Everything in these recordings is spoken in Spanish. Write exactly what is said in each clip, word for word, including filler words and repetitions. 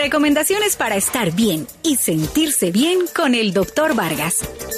Recomendaciones para estar bien y sentirse bien con el doctor Vargas.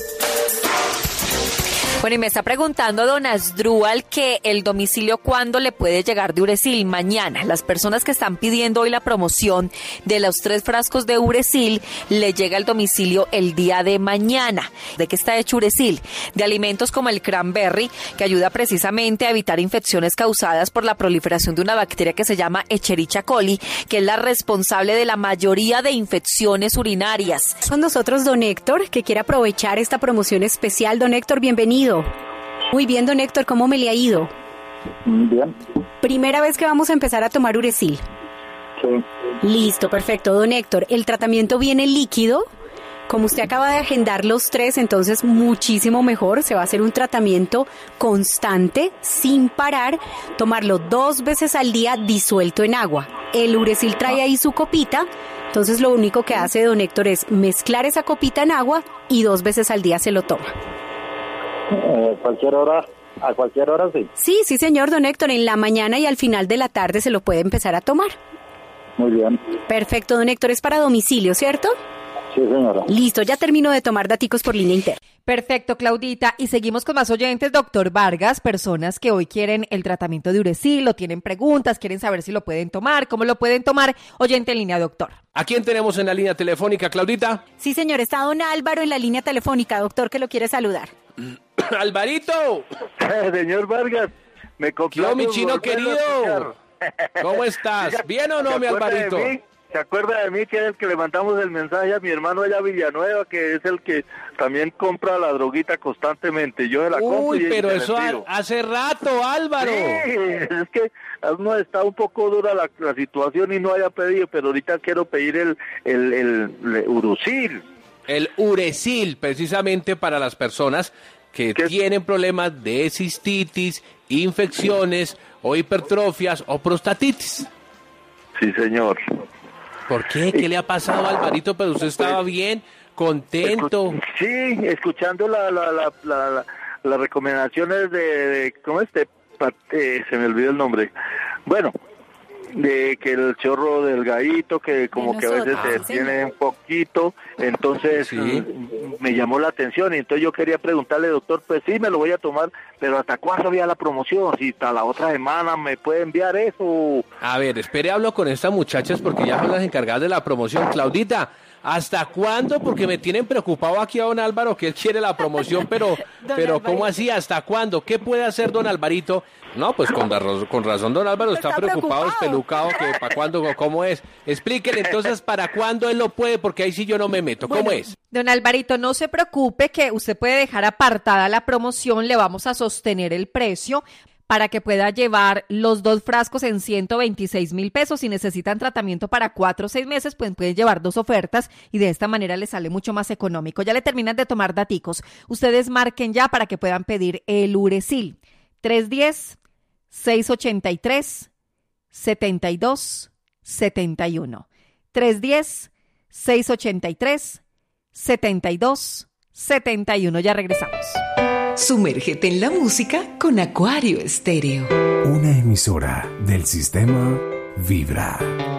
Bueno, y me está preguntando don Asdrúbal que el domicilio cuándo le puede llegar de Uresil. Mañana. Las personas que están pidiendo hoy la promoción de los tres frascos de Uresil le llega al domicilio el día de mañana. ¿De qué está hecho Uresil? De alimentos como el cranberry, que ayuda precisamente a evitar infecciones causadas por la proliferación de una bacteria que se llama Escherichia coli, que es la responsable de la mayoría de infecciones urinarias. Con nosotros don Héctor, que quiere aprovechar esta promoción especial. Don Héctor, bienvenido. Muy bien, don Héctor, ¿cómo me le ha ido? Bien. Primera vez que vamos a empezar a tomar Uresil. Sí. Listo, perfecto. Don Héctor, el tratamiento viene líquido. Como usted acaba de agendar los tres, entonces muchísimo mejor. Se va a hacer un tratamiento constante, sin parar, tomarlo dos veces al día disuelto en agua. El Uresil trae ahí su copita, entonces lo único que hace don Héctor es mezclar esa copita en agua y dos veces al día se lo toma. Eh, cualquier hora, a cualquier hora sí. Sí, sí señor, don Héctor, en la mañana y al final de la tarde se lo puede empezar a tomar. Muy bien. Perfecto, don Héctor, es para domicilio, ¿cierto? Sí, señora. Listo, ya termino de tomar daticos por línea interna. Perfecto, Claudita. Y seguimos con más oyentes, doctor Vargas, personas que hoy quieren el tratamiento de Uresil, o tienen preguntas, quieren saber si lo pueden tomar, cómo lo pueden tomar. Oyente en línea, doctor. ¿A quién tenemos en la línea telefónica, Claudita? Sí, señor, está don Álvaro en la línea telefónica, doctor, que lo quiere saludar. ¡Alvarito! Señor Vargas, me copió. ¿Qué mi chino querido? ¿Cómo estás? ¿Bien o no, mi Alvarito? ¿Se acuerda de mí que es el que le mandamos el mensaje a mi hermano allá a Villanueva, que es el que también compra la droguita constantemente? Yo de la compro. Uy, y pero se eso ha, hace rato, Álvaro. Sí, es que a uno está un poco dura la, la situación y no haya pedido, pero ahorita quiero pedir el, el, el, el Uresil. El Uresil, precisamente para las personas que ¿Qué? tienen problemas de cistitis, infecciones o hipertrofias o prostatitis. Sí, señor. ¿Por qué? ¿Qué le ha pasado, Alvarito? Pero usted estaba Pues, bien, contento. Escu- sí, escuchando la, la, la, la, la- las recomendaciones de, de ¿cómo es? De, eh, se me olvidó el nombre. Bueno, de que el chorro del gallito, que como De que a veces nosotros, se sí, tiene señor. un poquito, entonces Sí. mm, me llamó la atención y entonces yo quería preguntarle, doctor, pues sí, me lo voy a tomar, pero ¿hasta cuándo había la promoción? Si hasta la otra semana me puede enviar eso. A ver, espere, hablo con estas muchachas porque ya son las encargadas de la promoción. Claudita, ¿hasta cuándo? Porque me tienen preocupado aquí a don Álvaro, que él quiere la promoción, pero, pero ¿cómo así? ¿Hasta cuándo? ¿Qué puede hacer don Alvarito? No, pues con, ra- con razón don Álvaro está, Está preocupado, preocupado. espelucado, que para cuándo, cómo es. Explíquele entonces para cuándo él lo puede, porque ahí sí yo no me meto. ¿Cómo Bueno, es? Don Alvarito, no se preocupe que usted puede dejar apartada la promoción, le vamos a sostener el precio para que pueda llevar los dos frascos en ciento veintiséis mil pesos. Si necesitan tratamiento para cuatro o seis meses, pues pueden llevar dos ofertas y de esta manera les sale mucho más económico. Ya le terminan de tomar daticos. Ustedes marquen ya para que puedan pedir el Uresil. tres uno cero, seis ocho tres, siete dos siete uno. tres uno cero, seis ocho tres, siete dos siete uno. Ya regresamos. Sumérgete en la música con Acuario Estéreo. Una emisora del sistema Vibra.